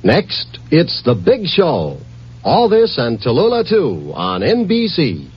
Next, it's The Big Show. All this and Tallulah 2 on NBC.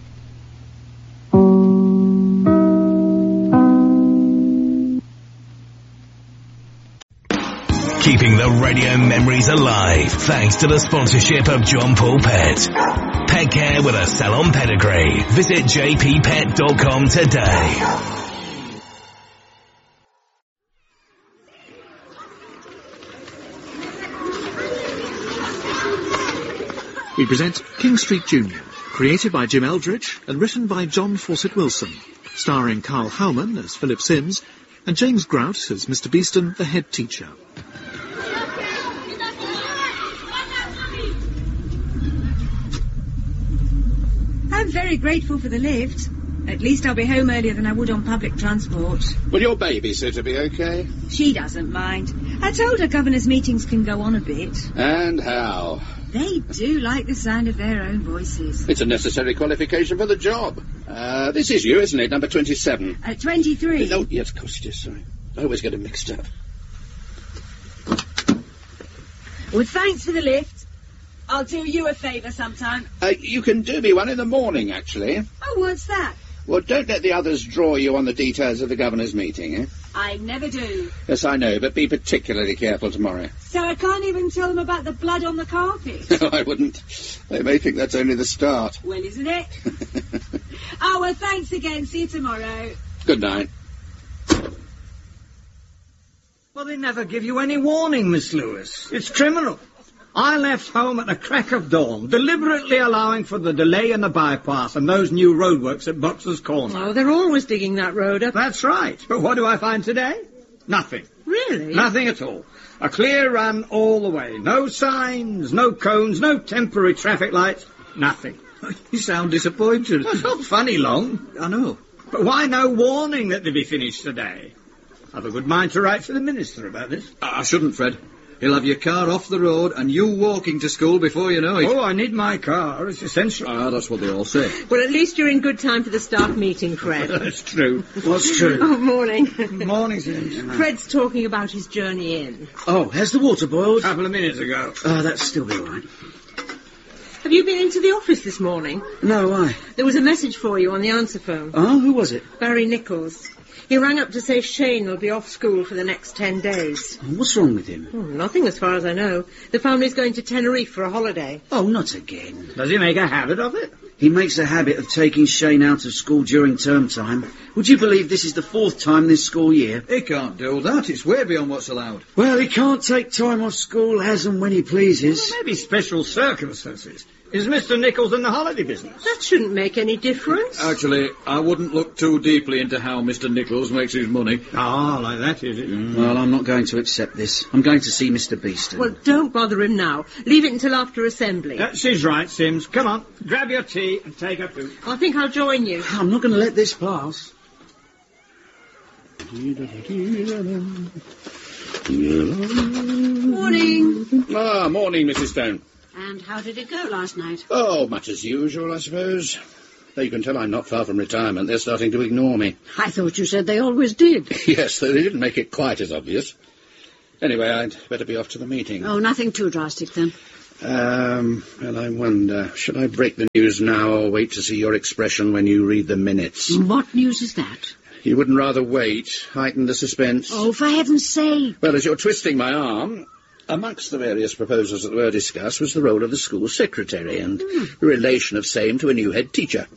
Keeping the radio memories alive thanks to the sponsorship of John Paul Pet. Pet care with a salon pedigree. Visit jppet.com today. We present King Street Junior, created by Jim Eldridge and written by John Fawcett Wilson, starring Carl Howman as Philip Sims and James Grout as Mr. Beeston, the head teacher. I'm very grateful for the lift. At least I'll be home earlier than I would on public transport. Will your babysitter be okay? She doesn't mind. I told her governor's meetings can go on a bit. And how? They do like the sound of their own voices. It's a necessary qualification for the job. This is you, isn't it? Number 27. 23. No, yes, of course it is, sorry. I always get them mixed up. Well, thanks for the lift. I'll do you a favour sometime. You can do me one in the morning, actually. Oh, what's that? Well, don't let the others draw you on the details of the governor's meeting, eh? I never do. Yes, I know, but be particularly careful tomorrow. So I can't even tell them about the blood on the carpet? No, I wouldn't. They may think that's only the start. Well, isn't it? Oh, well, thanks again. See you tomorrow. Good night. Well, they never give you any warning, Miss Lewis. It's criminal. I left home at the crack of dawn, deliberately allowing for the delay in the bypass and those new roadworks at Boxer's Corner. Oh, they're always digging that road up. That's right. But what do I find today? Nothing. Really? Nothing at all. A clear run all the way. No signs, no cones, no temporary traffic lights. Nothing. You sound disappointed. Well, it's not funny long. I know. But why no warning that they be finished today? I've a good mind to write to the Minister about this. I shouldn't, Fred. He'll have your car off the road and you walking to school before you know it. Oh, I need my car. It's essential. Ah, that's what they all say. Well, at least you're in good time for the staff meeting, Fred. That's true. What's true? Oh, morning. Morning, Sims. Fred's talking about his journey in. Oh, has the water boiled? A couple of minutes ago. Oh, that's still be all right. Have you been into the office this morning? No, why? There was a message for you on the answer phone. Oh, who was it? Barry Nichols. He rang up to say Shane will be off school for the next 10 days. Oh, what's wrong with him? Oh, nothing as far as I know. The family's going to Tenerife for a holiday. Oh, not again. Does he make a habit of it? He makes a habit of taking Shane out of school during term time. Would you believe this is the 4th time this school year? He can't do that. It's way beyond what's allowed. Well, he can't take time off school as and when he pleases. Well, maybe special circumstances. Is Mr. Nichols in the holiday business? That shouldn't make any difference. Actually, I wouldn't look too deeply into how Mr. Nichols makes his money. Ah, like that, is it? Well, I'm not going to accept this. I'm going to see Mr. Beeston. Well, don't bother him now. Leave it until after assembly. She's right, Sims. Come on, grab your tea and take a poop. I think I'll join you. I'm not going to let this pass. Morning. Ah, morning, Mrs. Stone. And how did it go last night? Oh, much as usual, I suppose. Though you can tell I'm not far from retirement. They're starting to ignore me. I thought you said they always did. Yes, though they didn't make it quite as obvious. Anyway, I'd better be off to the meeting. Oh, nothing too drastic, then. Well, I wonder, should I break the news now or wait to see your expression when you read the minutes? What news is that? You wouldn't rather wait, heighten the suspense? Oh, for heaven's sake. Well, as you're twisting my arm, amongst the various proposals that were discussed was the role of the school secretary and the relation of same to a new head teacher.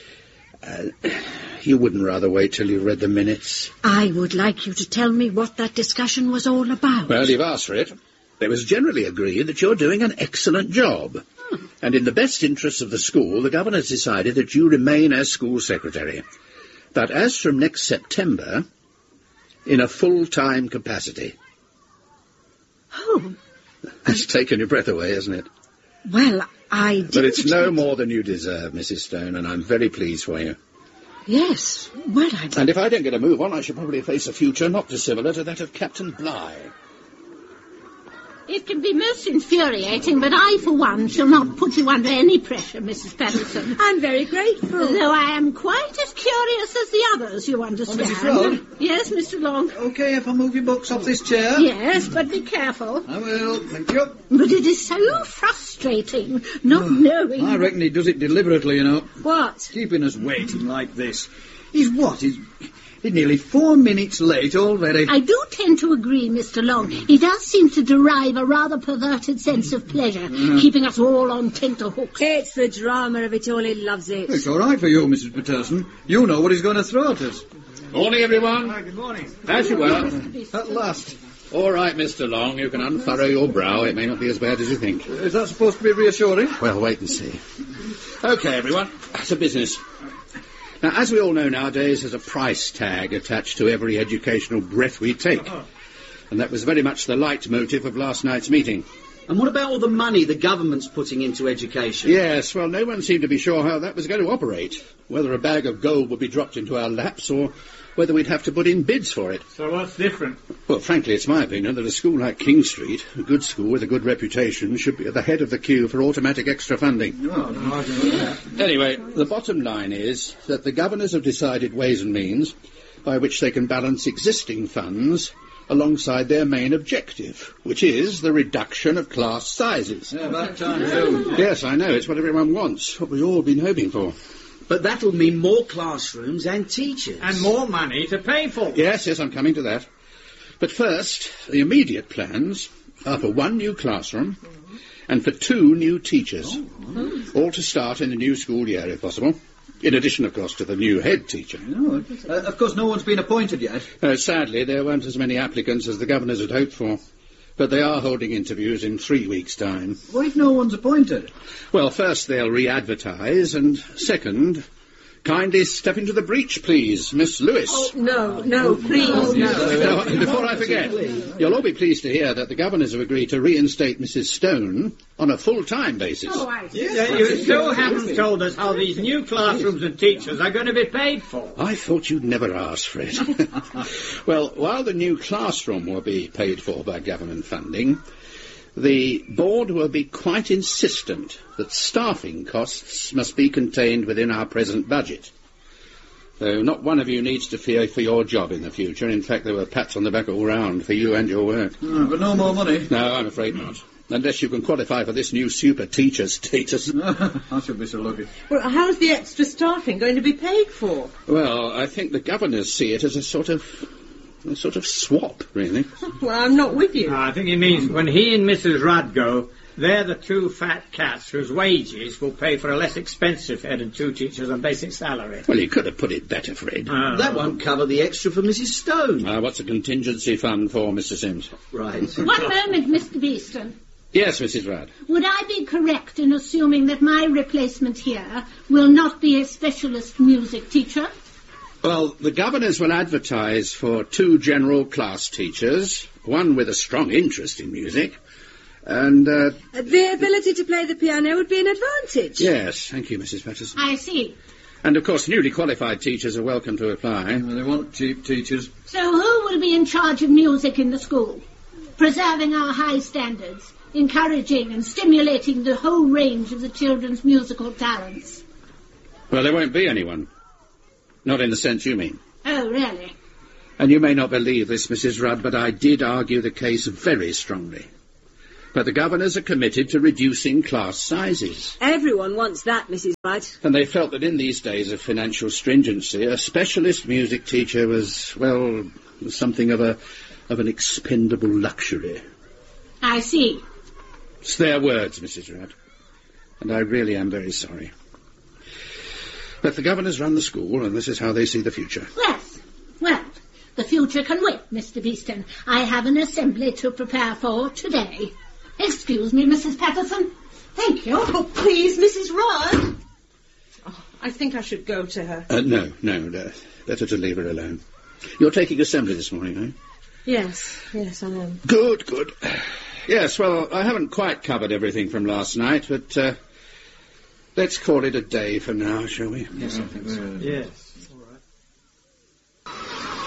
You wouldn't rather wait till you've read the minutes? I would like you to tell me what that discussion was all about. Well, you've asked for it. It was generally agreed that you're doing an excellent job. And in the best interests of the school, the governor's decided that you remain as school secretary. But as from next September, in a full-time capacity. Oh. That's taken your breath away, hasn't it? Well, I didn't... But it's no more than you deserve, Mrs. Stone, and I'm very pleased for you. Yes, well, And if I don't get a move on, I shall probably face a future not dissimilar to that of Captain Bligh. It can be most infuriating, but I, for one, shall not put you under any pressure, Mrs. Patterson. I'm very grateful. Though I am quite as curious as the others, you understand. Mrs. Long? Yes, Mr. Long. OK if I move your books off this chair? Yes, but be careful. I will, thank you. But it is so frustrating, not knowing... I reckon he does it deliberately, you know. What? Keeping us waiting like this. He's nearly 4 minutes late already. I do tend to agree, Mr. Long. He does seem to derive a rather perverted sense of pleasure, keeping us all on tenterhooks. It's the drama of it all. He loves it. It's all right for you, Mrs. Patterson. You know what he's going to throw at us. Morning, everyone. Good morning. As you were. At last. All right, Mr. Long, you can unfurrow your brow. It may not be as bad as you think. Is that supposed to be reassuring? Well, wait and see. OK, everyone, to business. Now, as we all know nowadays, there's a price tag attached to every educational breath we take. And that was very much the leitmotif of last night's meeting. And what about all the money the government's putting into education? Yes, well, no one seemed to be sure how that was going to operate. Whether a bag of gold would be dropped into our laps or whether we'd have to put in bids for it. So what's different? Well, frankly, it's my opinion that a school like King Street, a good school with a good reputation, should be at the head of the queue for automatic extra funding. Anyway, the bottom line is that the governors have decided ways and means by which they can balance existing funds alongside their main objective, which is the reduction of class sizes. Yeah, about time too. Yes, I know, it's what everyone wants, what we've all been hoping for. But that'll mean more classrooms and teachers. And more money to pay for. Yes, I'm coming to that. But first, the immediate plans are for 1 new classroom and for 2 new teachers, all to start in the new school year, if possible. In addition, of course, to the new head teacher. Of course, no one's been appointed yet. Sadly, there weren't as many applicants as the governors had hoped for. But they are holding interviews in 3 weeks' time. What if no one's appointed? Well, first they'll re-advertise, and second, kindly step into the breach, please, Miss Lewis. Oh, no, please, no. Now, before I forget, you'll all be pleased to hear that the governors have agreed to reinstate Mrs. Stone on a full-time basis. Oh, I see. You still haven't told us how these new classrooms and teachers are going to be paid for. I thought you'd never ask for it. Well, while the new classroom will be paid for by government funding, the board will be quite insistent that staffing costs must be contained within our present budget. Though not one of you needs to fear for your job in the future. In fact, there were pats on the back all round for you and your work. But no more money? No, I'm afraid not. Unless you can qualify for this new super teacher status. I should be so lucky. Well, how's the extra staffing going to be paid for? Well, I think the governors see it as a sort of swap, really. Well, I'm not with you. I think he means when he and Mrs. Rudd go, they're the 2 fat cats whose wages will pay for a less expensive head and 2 teachers on basic salary. Well, you could have put it better, Fred. That won't cover the extra for Mrs. Stone. What's a contingency fund for, Mr. Sims? Right. One moment, Mr. Beeston. Yes, Mrs. Rudd. Would I be correct in assuming that my replacement here will not be a specialist music teacher? Well, the governors will advertise for 2 general class teachers, one with a strong interest in music, and... The ability to play the piano would be an advantage. Yes, thank you, Mrs. Patterson. I see. And, of course, newly qualified teachers are welcome to apply. They want cheap teachers. So who will be in charge of music in the school? Preserving our high standards, encouraging and stimulating the whole range of the children's musical talents. Well, there won't be anyone. Not in the sense you mean. Oh, really? And you may not believe this, Mrs. Rudd, but I did argue the case very strongly. But the governors are committed to reducing class sizes. Everyone wants that, Mrs. Rudd. And they felt that in these days of financial stringency, a specialist music teacher was, well, something of an expendable luxury. I see. It's their words, Mrs. Rudd. And I really am very sorry. But the governors run the school, and this is how they see the future. Yes. Well, the future can wait, Mr. Beeston. I have an assembly to prepare for today. Excuse me, Mrs. Patterson. Thank you. Oh, please, Mrs. Rudd. Oh, I think I should go to her. No. Better to leave her alone. You're taking assembly this morning, eh? Yes, I am. Good. Yes, well, I haven't quite covered everything from last night, but let's call it a day for now, shall we? Yes, I think so. Yes. My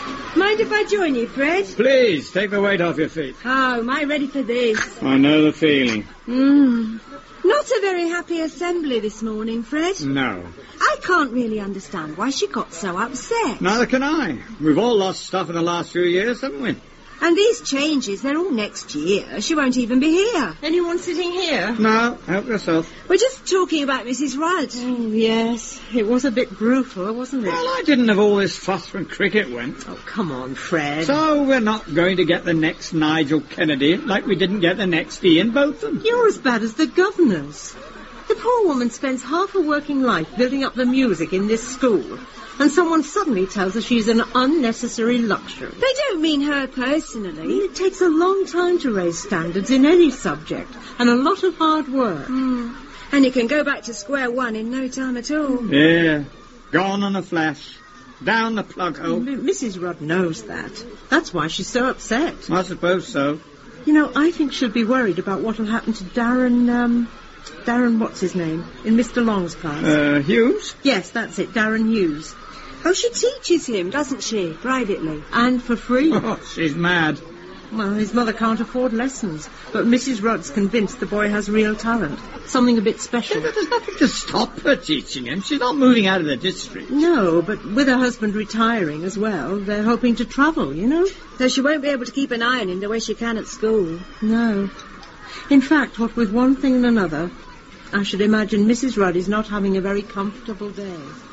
Mind if I join you, Fred? Please, take the weight off your feet. Oh, am I ready for this? I know the feeling. Not a very happy assembly this morning, Fred. No. I can't really understand why she got so upset. Neither can I. We've all lost stuff in the last few years, haven't we? And these changes, they're all next year. She won't even be here. Anyone sitting here? No, help yourself. We're just talking about Mrs. Rudd. Oh, yes. It was a bit brutal, wasn't it? Well, I didn't have all this fuss when cricket went. Oh, come on, Fred. So we're not going to get the next Nigel Kennedy like we didn't get the next Ian Botham. You're as bad as the governors. The poor woman spends half her working life building up the music in this school, and someone suddenly tells her she's an unnecessary luxury. They don't mean her personally. It takes a long time to raise standards in any subject, and a lot of hard work. And you can go back to square one in no time at all. Yeah, gone in a flash. Down the plug hole. Mrs. Rudd knows that. That's why she's so upset. I suppose so. You know, I think she'll be worried about what'll happen to Darren, what's his name, in Mr. Long's class. Hughes? Yes, that's it, Darren Hughes. Oh, she teaches him, doesn't she, privately? And for free. Oh, she's mad. Well, his mother can't afford lessons, but Mrs. Rudd's convinced the boy has real talent, something a bit special. Yeah, there's nothing to stop her teaching him. She's not moving out of the district. No, but with her husband retiring as well, they're hoping to travel, you know? Though she won't be able to keep an eye on him the way she can at school. No. In fact, what with one thing and another, I should imagine Mrs. Rudd is not having a very comfortable day.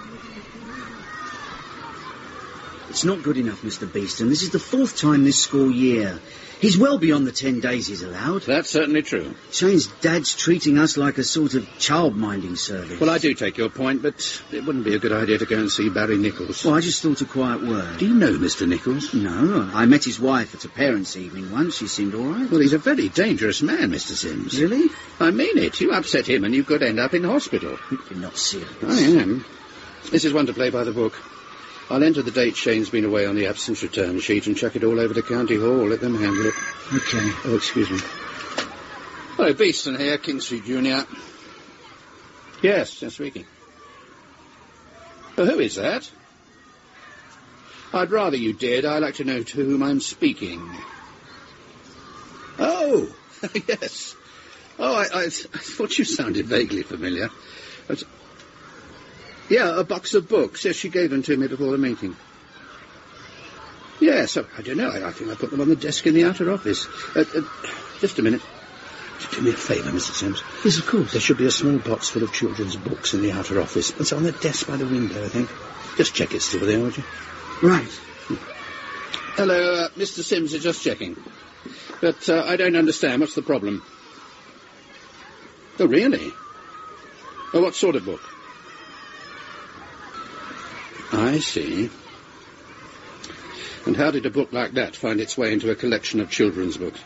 It's not good enough, Mr. Beeston. This is the 4th time this school year. He's well beyond the 10 days he's allowed. That's certainly true. Shane's dad's treating us like a sort of child-minding service. Well, I do take your point, but it wouldn't be a good idea to go and see Barry Nichols. Well, I just thought a quiet word. Do you know Mr. Nichols? No, I met his wife at a parents' evening once. She seemed all right. Well, he's a very dangerous man, Mr. Sims. Really? I mean it. You upset him and you could end up in hospital. You're not serious. I am. This is one to play by the book. I'll enter the date Shane's been away on the absence return sheet and chuck it all over to County Hall. Let them handle it. Okay. Oh, excuse me. Hello, Beeston here, King Street Junior. Yes, speaking. Well, who is that? I'd rather you did. I like to know to whom I'm speaking. Oh, yes. Oh, I thought you sounded vaguely familiar. Yeah, a box of books. Yes, she gave them to me before the meeting. Yes, I don't know. I think I put them on the desk in the outer office. Just a minute. Do me a favour, Mr. Sims. Yes, of course. There should be a small box full of children's books in the outer office. It's on the desk by the window, I think. Just check it's still there, would you? Right. Hello, Mr. Sims is just checking. But I don't understand. What's the problem? Oh, really? Oh, what sort of book? I see. And how did a book like that find its way into a collection of children's books?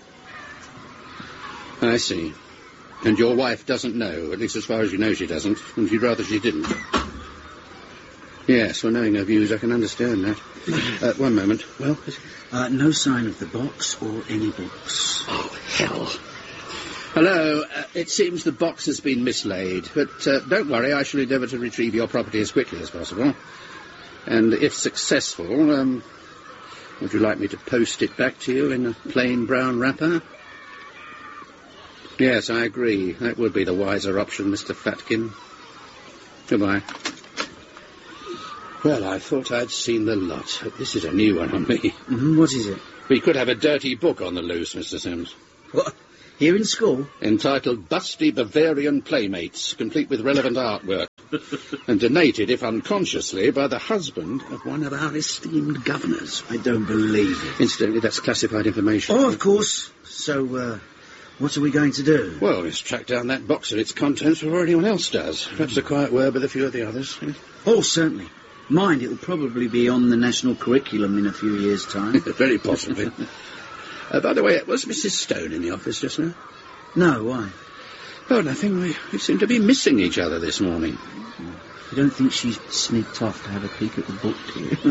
I see. And your wife doesn't know, at least as far as you know she doesn't, and you'd rather she didn't. Yes, well, knowing her views, I can understand that. One moment. Well, no sign of the box or any books. Oh, hell. Hello. It seems the box has been mislaid, but don't worry, I shall endeavour to retrieve your property as quickly as possible. And if successful, would you like me to post it back to you in a plain brown wrapper? Yes, I agree. That would be the wiser option, Mr. Fatkin. Goodbye. Well, I thought I'd seen the lot, but this is a new one on me. Mm-hmm. What is it? We could have a dirty book on the loose, Mr. Sims. What? Here in school? Entitled Busty Bavarian Playmates, complete with relevant artwork, and donated, if unconsciously, by the husband of one of our esteemed governors. I don't believe it. Incidentally, that's classified information. Oh, of course. So, what are we going to do? Well, let's track down that box and its contents before anyone else does. Perhaps a quiet word with a few of the others. Oh, certainly. Mind, it'll probably be on the national curriculum in a few years' time. Very possibly. By the way, was Mrs. Stone in the office just now? No, why? Oh, nothing. We seem to be missing each other this morning. You don't think she's sneaked off to have a peek at the book, do you?